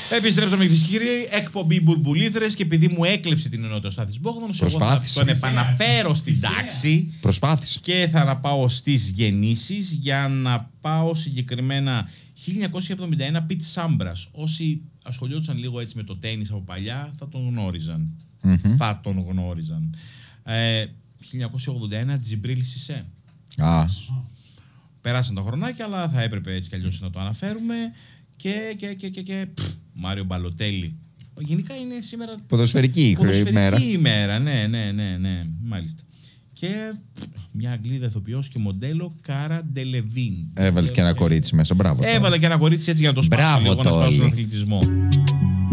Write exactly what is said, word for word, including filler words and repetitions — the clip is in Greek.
Επιστρέψαμε, κυρίες και κύριοι. Εκπομπή Μπουρμπουλήθρες, και επειδή μου έκλεψε την ενότητα ο Στάθης Μπόγδανος, εγώ θα τον επαναφέρω στην τάξη. Προσπάθησε. Και θα να πάω στις γεννήσεις για να πάω συγκεκριμένα χίλια εννιακόσια εβδομήντα ένα Πιτ Σάμπρας. Όσοι ασχολιόντουσαν λίγο έτσι με το τένις από παλιά θα τον γνώριζαν. Mm-hmm. Θα τον γνώριζαν. Ε, χίλια εννιακόσια ογδόντα ένα Τζιμπρίλ Σισέ. Ah. Περάσαν τα χρονάκια, αλλά θα έπρεπε έτσι κι αλλιώς να το αναφέρουμε. Και, και, και, και, και πφ, Μάριο Μπαλοτέλη. Γενικά είναι σήμερα ποδοσφαιρική, ποδοσφαιρική ημέρα. ημέρα. Ναι, ναι, ναι, ναι, μάλιστα. Και πφ, μια Αγγλίδα ηθοποιός και μοντέλο, Κάρα Ντελεβίν. Έβαλε και ένα κορίτσι μέσα, μπράβο. Έβαλε και ένα κορίτσι έτσι για να το σπάσει λίγο, να σπάσει τον αθλητισμό.